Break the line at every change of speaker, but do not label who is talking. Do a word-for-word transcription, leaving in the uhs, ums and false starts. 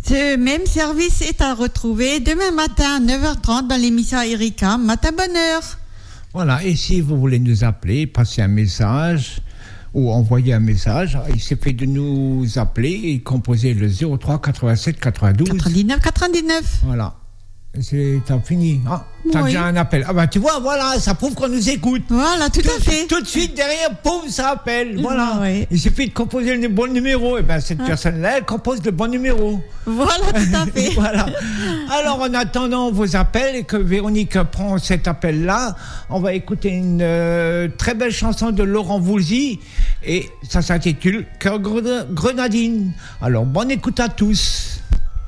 Ce même service est à retrouver demain matin à neuf heures trente dans l'émission Erika Matin Bonheur.
Voilà, et si vous voulez nous appeler, passer un message ou envoyer un message, il suffit de nous appeler et composer le zéro trois quatre-vingt-sept quatre-vingt-douze
quatre-vingt-dix-neuf quatre-vingt-dix-neuf.
Voilà. C'est t'as fini. Ah, t'as
Oui.
déjà un appel. Ah bah tu vois, voilà, ça prouve qu'on nous écoute.
Voilà, tout,
tout
à fait.
Tout de suite derrière, poum, ça appelle. Voilà.
Oui.
Il suffit de composer le bon numéro. Et ben cette
Ah.
personne-là, elle compose le bon numéro.
Voilà, tout à fait.
Voilà. Alors, en attendant vos appels et que Véronique prend cet appel-là, on va écouter une euh, très belle chanson de Laurent Voulzy et ça s'intitule Cœur Grenadine. Alors, bonne écoute à tous.